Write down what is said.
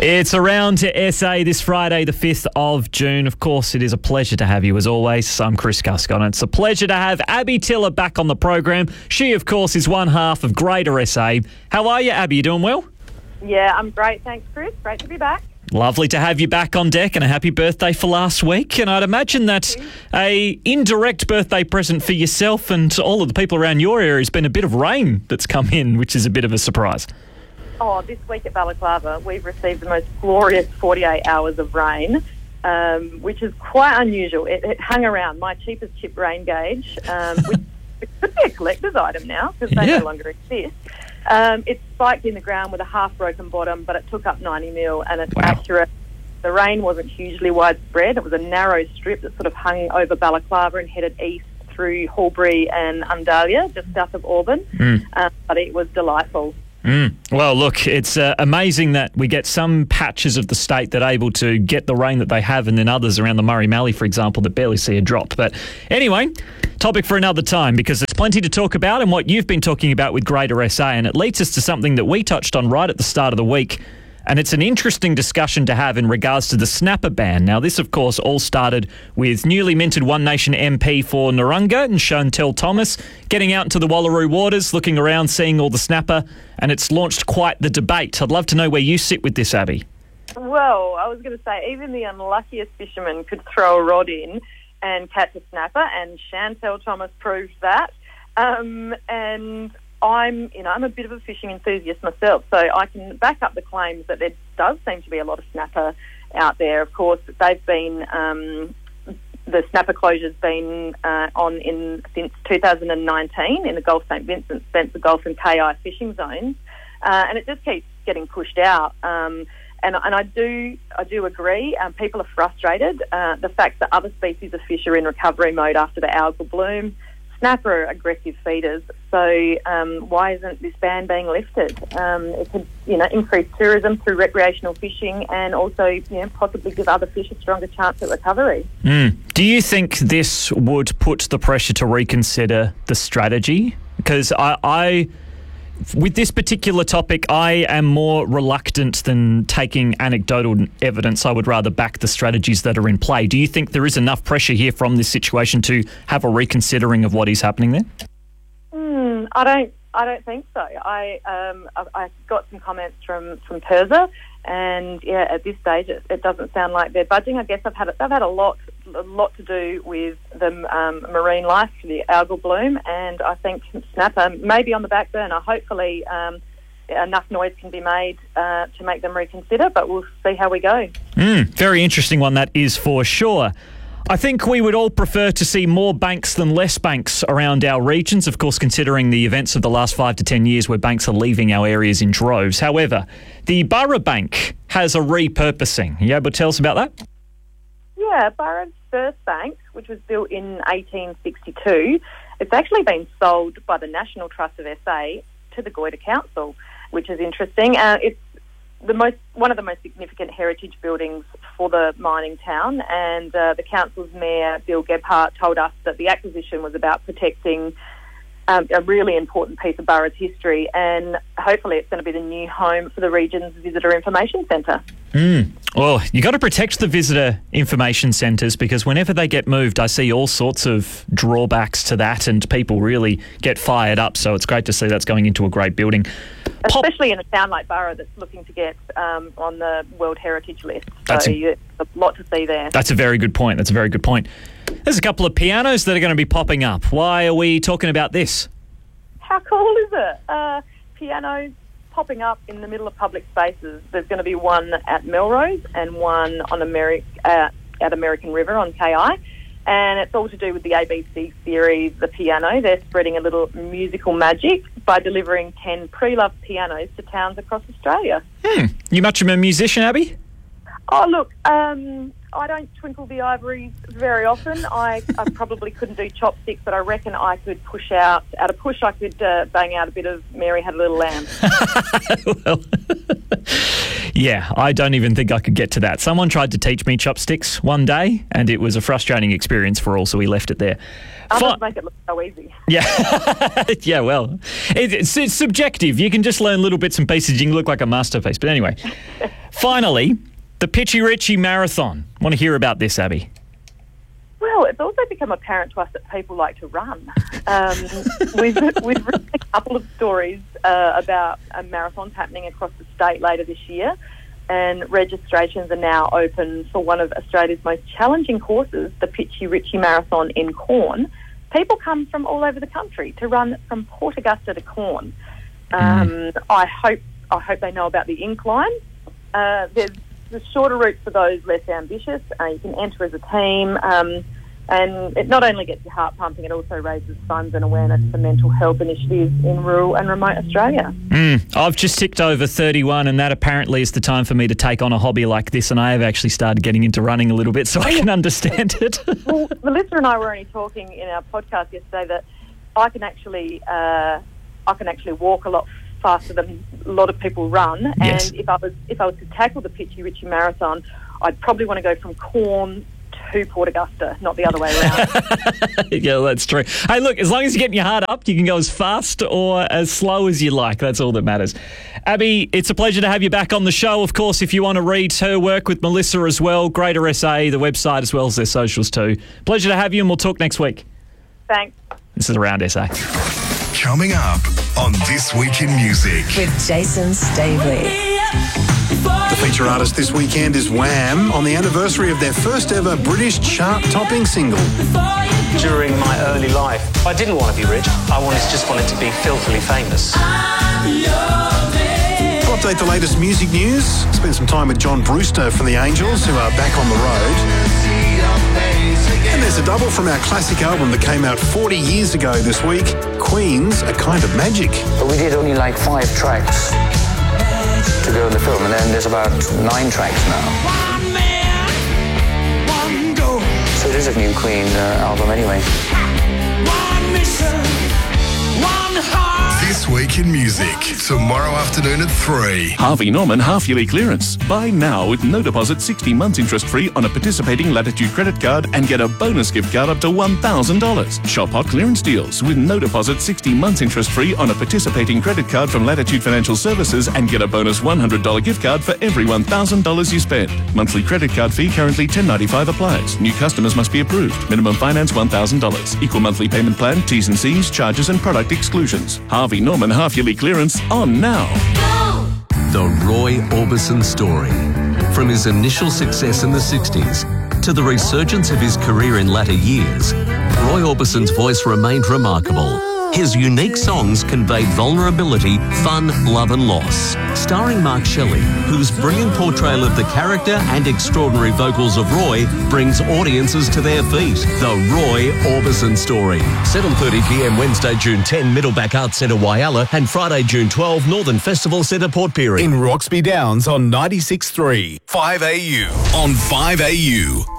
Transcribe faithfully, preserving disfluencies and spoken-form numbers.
It's around to S A this Friday, the fifth of June. Of course, it is a pleasure to have you as always. I'm Chris Cuscott, and it's a pleasure to have Abby Tiller back on the program. She, of course, is one half of Greater S A. How are you, Abby? You doing well? Yeah, I'm great. Thanks, Chris. Great to be back. Lovely to have you back on deck, and a happy birthday for last week. And I'd imagine that a indirect birthday present for yourself and all of the people around your area has been a bit of rain that's come in, which is a bit of a surprise. Oh, this week at Balaclava, we've received the most glorious forty-eight hours of rain, um, which is quite unusual. It, it hung around my cheapest chip rain gauge, um, which it could be a collector's item now because they Yeah. no longer exist. Um, it spiked in the ground with a half-broken bottom, but it took up ninety mil, and it's Wow. accurate. The rain wasn't hugely widespread. It was a narrow strip that sort of hung over Balaclava and headed east through Horbury and Undalia, just south of Auburn, Mm. uh, but it was delightful. Mm. Well, look, it's uh, amazing that we get some patches of the state that are able to get the rain that they have, and then others around the Murray Mallee, for example, that barely see a drop. But anyway, topic for another time, because there's plenty to talk about and what you've been talking about with Greater S A, and it leads us to something that we touched on right at the start of the week. And it's an interesting discussion to have in regards to the snapper ban. Now, this, of course, all started with newly minted One Nation M P for Narunga and Chantel Thomas getting out into the Wallaroo waters, looking around, seeing all the snapper, and it's launched quite the debate. I'd love to know where you sit with this, Abby. Well, I was going to say, even the unluckiest fisherman could throw a rod in and catch a snapper, and Chantel Thomas proved that. Um, and I'm, you know, I'm a bit of a fishing enthusiast myself, so I can back up the claims that there does seem to be a lot of snapper out there. Of course, they've been um, the snapper closure's been uh, on in since two thousand nineteen in the Gulf Saint Vincent, Spencer Gulf and K I fishing zones, uh, and it just keeps getting pushed out. Um, and, and I do, I do agree. Um, people are frustrated. Uh, the fact that other species of fish are in recovery mode after the algal bloom. Snapper are aggressive feeders, so um, why isn't this ban being lifted? Um, it could, you know, increase tourism through recreational fishing, and also, you know, possibly give other fish a stronger chance at recovery. Mm. Do you think this would put the pressure to reconsider the strategy? Because I, I, with this particular topic, I am more reluctant than taking anecdotal evidence. I would rather back the strategies that are in play. Do you think there is enough pressure here from this situation to have a reconsidering of what is happening there? Mm, I don't. I don't think so. I um, I, I got some comments from from Perza, and yeah, at this stage, it, it doesn't sound like they're budging. I guess I've had they've had a lot a lot to do with the um, marine life, the algal bloom, and I think snapper may be on the back burner. Hopefully, um, enough noise can be made uh, to make them reconsider, but we'll see how we go. Mm, very interesting one, that is for sure. I think we would all prefer to see more banks than less banks around our regions, of course, considering the events of the last five to ten years where banks are leaving our areas in droves. However, the Burra Bank has a repurposing. Are you able to tell us about that? Yeah, Burra's first bank, which was built in eighteen sixty-two, it's actually been sold by the National Trust of S A to the Goyder Council, which is interesting. Uh, it's the most one of the most significant heritage buildings for the mining town, and uh, the council's mayor, Bill Gebhardt, told us that the acquisition was about protecting um, a really important piece of Burra's history, and hopefully it's going to be the new home for the region's visitor information centre. Mm. Well, you got to protect the visitor information centres, because whenever they get moved, I see all sorts of drawbacks to that, and people really get fired up. So it's great to see that's going into a great building. Pop- Especially in a town like Burra that's looking to get um, on the World Heritage List. That's so a- you, a lot to see there. That's a very good point. That's a very good point. There's a couple of pianos that are going to be popping up. Why are we talking about this? How cool is it? Uh, pianos popping up in the middle of public spaces. There's going to be one at Melrose and one on Ameri- uh, at American River on K I. And it's all to do with the A B C series, The Piano. They're spreading a little musical magic by delivering ten pre-loved pianos to towns across Australia. Hmm. You much of a musician, Abby? Oh, look, um, I don't twinkle the ivories very often. I, I probably couldn't do chopsticks, but I reckon I could push out, at a push I could uh, bang out a bit of Mary Had a Little Lamb. Well, yeah, I don't even think I could get to that. Someone tried to teach me chopsticks one day, and it was a frustrating experience for all, so we left it there. Others Fi- make it look so easy. Yeah, yeah. Well, it, it's, it's subjective. You can just learn little bits and pieces. You can look like a masterpiece. But anyway, Finally, the Pitchy Ritchie Marathon. Want to hear about this, Abby? Well, it's also become apparent to us that people like to run. Um, we've, we've written a couple of stories uh, about uh, marathons happening across the state later this year, and registrations are now open for one of Australia's most challenging courses, the Pitchy Ritchie Marathon in Corn. People come from all over the country to run from Port Augusta to Corn. Um, mm. I hope I hope they know about the incline. Uh, there's the shorter route for those less ambitious. Uh, you can enter as a team, um, and it not only gets your heart pumping, it also raises funds and awareness for mental health initiatives in rural and remote Australia. Mm. I've just ticked over thirty-one, and that apparently is the time for me to take on a hobby like this, and I have actually started getting into running a little bit, so I can understand it. Well, Melissa and I were only talking in our podcast yesterday that I can actually uh, I can actually walk a lot faster than a lot of people run, yes. and if I was if I was to tackle the Pitchy Ritchie Marathon, I'd probably want to go from Corn to Port Augusta, not the other way around. Yeah, that's true. Hey, look, as long as you're getting your heart up, you can go as fast or as slow as you like. That's all that matters. Abby, it's a pleasure to have you back on the show. Of course, if you want to read her work with Melissa as well, Greater S A, the website, as well as their socials too. Pleasure to have you, and we'll talk next week. Thanks. This is Around S A. Coming up on This Week in Music with Jason Stavely. The feature artist this weekend is Wham! On the anniversary of their first ever British chart-topping single. During my early life, I didn't want to be rich. I wanted, just wanted to be filthily famous. We'll update the latest music news. Spend some time with John Brewster from the Angels, who are back on the road. And there's a double from our classic album that came out forty years ago this week, Queen's A Kind of Magic. But we did only like five tracks to go in the film, and then there's about nine tracks now. One man, one goal. So it is a new Queen uh, album anyway. One mission, one heart. This Week in Music, tomorrow afternoon at three. Harvey Norman half-yearly clearance. Buy now with no deposit, sixty months interest-free on a participating Latitude credit card and get a bonus gift card up to one thousand dollars. Shop hot clearance deals with no deposit, sixty months interest-free on a participating credit card from Latitude Financial Services and get a bonus one hundred dollars gift card for every one thousand dollars you spend. Monthly credit card fee currently ten dollars and ninety-five cents applies. New customers must be approved. Minimum finance one thousand dollars. Equal monthly payment plan, T's and C's, charges and product exclusions. Harvey Norman half-yearly clearance on now. The Roy Orbison story. From his initial success in the sixties to the resurgence of his career in latter years, Roy Orbison's voice remained remarkable. His unique songs conveyed vulnerability, fun, love and loss. Starring Mark Shelley, whose brilliant portrayal of the character and extraordinary vocals of Roy brings audiences to their feet. The Roy Orbison Story. seven thirty p.m. Wednesday, June tenth, Middleback Arts Centre, Whyalla, and Friday, June twelfth, Northern Festival Centre, Port Pirie. In Roxby Downs on ninety-six point three. five A U on five A U.